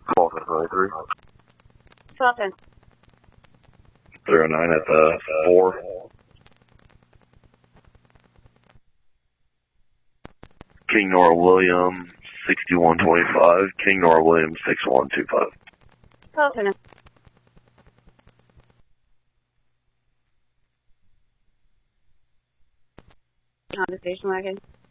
Delta 23. Delta. 309 at the 4. King Nora William 6125. King Nora William 6125. Delta. On the station wagon.